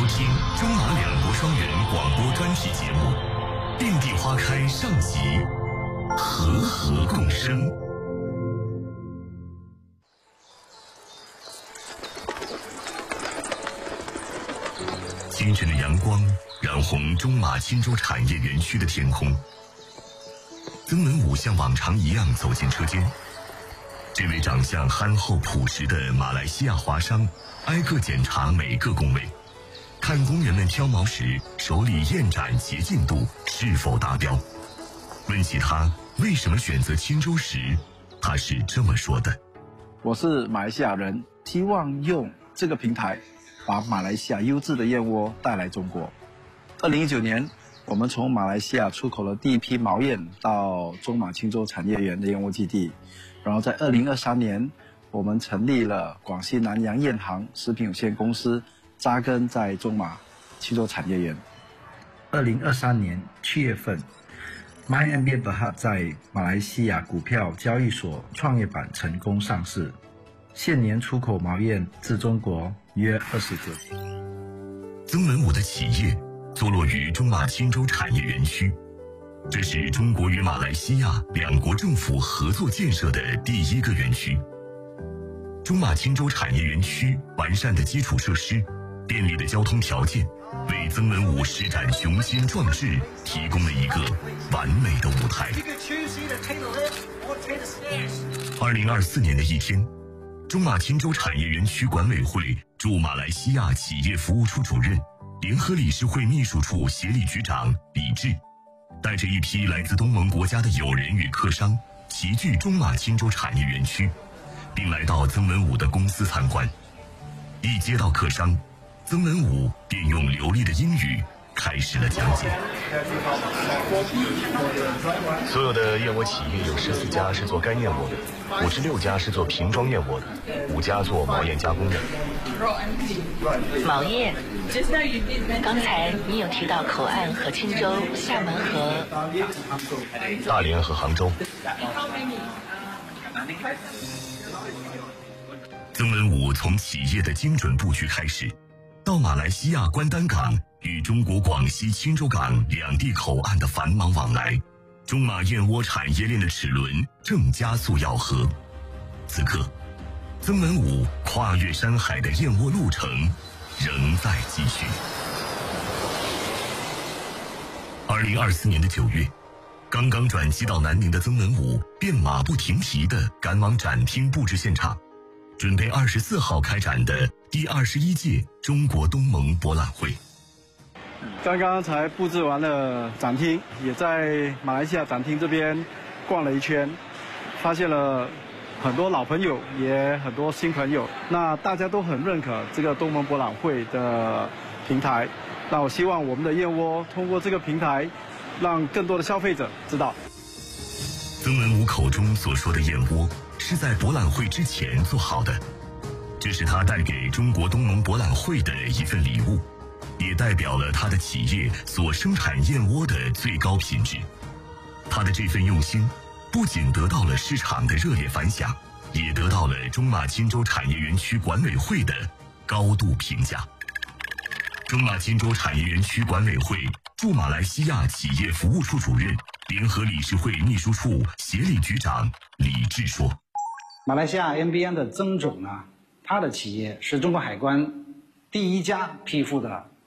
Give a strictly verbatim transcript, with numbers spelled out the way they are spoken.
听中马两国双元广播专题节目《遍地花开》上集，和和共生。清晨的阳光染红中马青州产业园区的天空。曾文武像往常一样走进车间，这位长相憨厚朴实的马来西亚华商挨个检查每个工位，看工人们挑毛时手里验盏洁净度是否达标。问起他为什么选择青州时，他是这么说的： 我是马来西亚人，希望用这个平台把马来西亚优质的燕窝带来中国。二零一九年，我们从马来西亚出口了第一批毛燕到中马青州产业园的燕窝基地，然后在二零二三年，我们成立了广西南洋燕行食品有限公司，扎根在中马青州产业园。 二零二三年七月份 ，MyMBA Berhad 在马来西亚股票交易所创业板成功上市，现年出口毛燕至中国约二十九斤。 曾文武的企业坐落于中马青州产业园区，这是中国与马来西亚两国政府合作建设的第一个园区。中马青州产业园区完善的基础设施、便利的交通条件，为曾文武施展雄心壮志提供了一个完美的舞台。二零二四年的一天，中马青州产业园区管委会驻马来西亚企业服务处主任、联合理事会秘书处协理局长李志，带着一批来自东盟国家的友人与客商齐聚中马青州产业园区，并来到曾文武的公司参观。一接到客商，曾文武便用流利的英语开始了讲解。 所有的燕窝企业有十四家是做干燕窝的，五十六家是做瓶装燕窝的，五家做毛燕加工的。 毛燕，刚才你有提到口岸和青州、厦门和大连和杭州。 曾文武从企业的精准布局开始，到马来西亚关丹港与中国广西钦州港两地口岸的繁忙往来，中马燕窝产业链的齿轮正加速咬合。此刻，曾文武跨越山海的燕窝路程仍在继续。二零二四年的九月，刚刚转机到南宁的曾文武便马不停蹄地赶往展厅布置现场，准备二十四号开展的第二十一届中国东盟博览会。 刚刚才布置完了展厅，也在马来西亚展厅这边逛了一圈，发现了很多老朋友，也很多新朋友。那大家都很认可这个东盟博览会的平台。那我希望我们的燕窝通过这个平台，让更多的消费者知道。 曾文武口中所说的燕窝，是在博览会之前做好的，这是他带给中国东盟博览会的一份礼物，也代表了他的企业所生产燕窝的最高品质。他的这份用心，不仅得到了市场的热烈反响，也得到了中马青州产业园区管委会的高度评价。中马青州产业园区管委会驻马来西亚企业服务处主任、联合理事会秘书处协理局长李志说： 马来西亚 M B N 的曾总呢，他的企业是中国海关第一家批复的